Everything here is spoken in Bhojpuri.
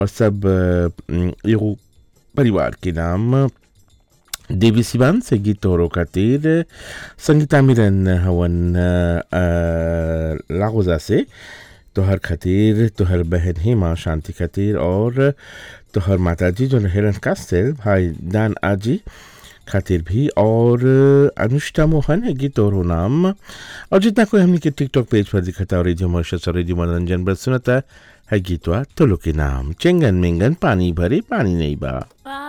और सब एगो परिवार के नाम देवी सिवान से गीत तोहरो खातिर संगीता मिरन हवन लागोजा से तोहर खातिर तोहर बहन हेमा शांति खातिर और तोहर माताजी जो हेरन कास्टेल भाई दान आजी खातिर भी और अनुष्का मोहन है गीत और नाम और जितना कोई हमने के टिकटॉक पेज पर दिखाता और रेडियो मॉरिशस और रेडियो मनोरंजन पर सुनाता है गीतवा तो लो के नाम चेंगन मेंगन पानी भरे पानी नहीं बा